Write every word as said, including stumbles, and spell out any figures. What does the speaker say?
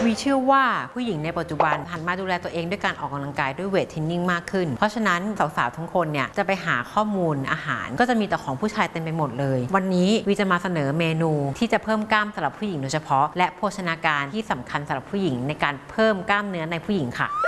วีเชื่อว่าผู้หญิงในปัจจุบันหันมาดูแลตัวเองด้วยการออกกำลังกายด้วยเวทเทรนนิ่งมากขึ้นเพราะฉะนั้นสาวๆทุกคนเนี่ยจะไปหาข้อมูลอาหารก็จะมีแต่ของผู้ชายเต็มไปหมดเลยวันนี้วีจะมาเสนอเมนูที่จะเพิ่มกล้ามสำหรับผู้หญิงโดยเฉพาะและโภชนาการที่สำคัญสำหรับผู้หญิงในการเพิ่มกล้ามเนื้อในผู้หญิงค่ะ